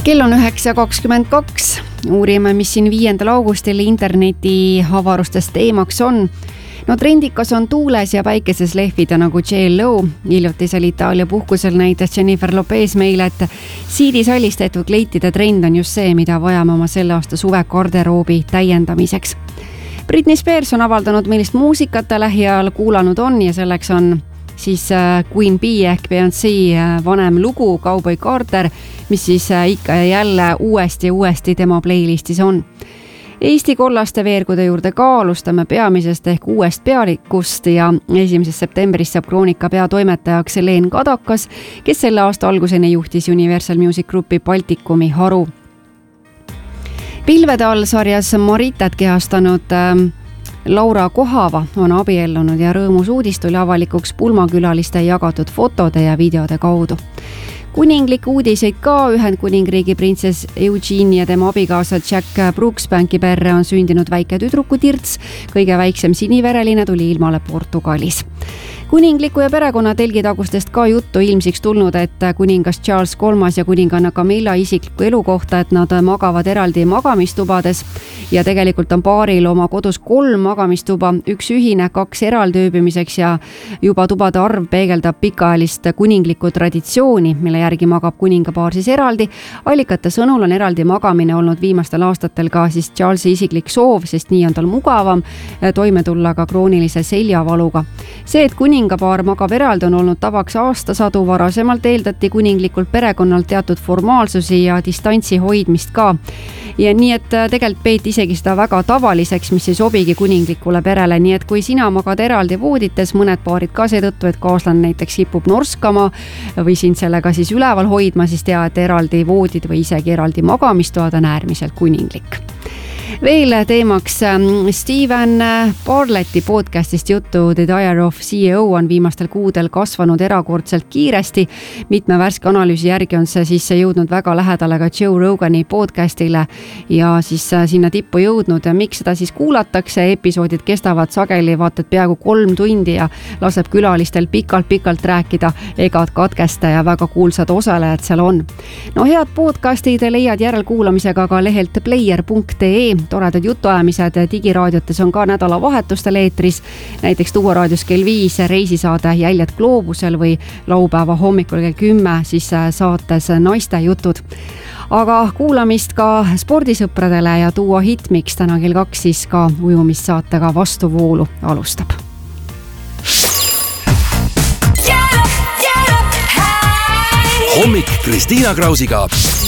Kell on 9.22. Uurime, mis siin 5. augustil interneti avarustes teemaks on. No trendikas on tuules ja päikeses lehvida nagu JLO. Hiljutisel Itaalia puhkusel näitas Jennifer Lopez meile, et siidisallis tehtud kleitide trend on just see, mida vajame oma selle aasta suve garderoobi täiendamiseks. Britney Spears on avaldanud, millist muusikat ta lähiajal kuulanud on ja selleks on siis Queen Bee ehk Beyoncé vanem lugu Cowboy Carter, mis siis ikka ja jälle uuesti tema playlistis on. Eesti kollaste veergude juurde ka alustame peamisest ehk uuest pealikust ja 1. septembrist saab Kroonika peatoimetajaks Helen Kadakas, kes selle aasta alguseni juhtis Universal Music Groupi Baltikumi haru. Pilvede all sarjas Maritat kehastanud Laura Kohava on abiellunud ja rõõmus uudis tuli avalikuks pulmakülaliste jagatud fotode ja videode kaudu. Kuninglik uudiseid ka. Ühendkuningriigi printsess Eugene ja tema abikaasa Jack Brooksbanki perre on sündinud väike tüdruku Tirts. Kõige väiksem sinivereline tuli ilmale Portugalis. Kuningliku ja perekonna telgitagustest ka juttu ilmsiks tulnud, et kuningas Charles III ja kuninganna Camilla isikliku elu kohta, et nad magavad eraldi magamistubades ja tegelikult on paaril oma kodus 3 magamistuba, 1 ühine, 2 eraldi ööbimiseks ja juba tubade arv peegeldab pikaajalist kuninglikku traditsiooni, mille järgi magab kuningapaar siis eraldi. Allikate sõnul on eraldi magamine olnud viimastel aastatel ka siis Charlesi isiklik soov, sest nii on tal mugavam toime tulla ka kroonilise seljavaluga. See, et kuningapaar magab eraldi, on olnud tavaks aastasadu. Varasemalt eeldati kuninglikult perekonnalt teatud formaalsusi ja distantsi hoidmist ka. Ja nii, et tegelikult peeti isegi seda väga tavaliseks, mis ei sobigi kuninglikule perele. Nii, et kui sina magad eraldi voodites, mõned paarid ka seetõttu, et kaaslane näiteks kipub norskama või sind sellega siis üleval hoidma, siis tea, et eraldi voodid või isegi eraldi magamistoad on äärmiselt kuninglik. Veel teemaks Steven Barletti podcastist juttu. The Diary of CEO on viimastel kuudel kasvanud erakordselt kiiresti. Mitme värske analüüsi järgi on see siis jõudnud väga lähedale ka Joe Rogani podcastile ja siis sinna tippu jõudnud. Ja miks seda siis kuulatakse? Episoodid kestavad sageli vaatad peaaegu 3 tundi ja laseb külalistel pikalt rääkida ega katkesta ja väga kuulsad osalejad seal on. No head podcastid leiad järelkuulamisega ka lehelt player.ee. Toredad jutuajamised digiraadiotes on ka nädalavahetustel eetris, näiteks Tuua raadios kell 5 reisisaade Jäljed gloobusel või laupäeva hommikul kell 10 siis saates Naiste jutud. Aga kuulamist ka spordisõpradele ja Tuua hitmiks täna kell 2 siis ka ujumissaatega Vastuvoolu alustab. Hommik Kristiina Krausiga.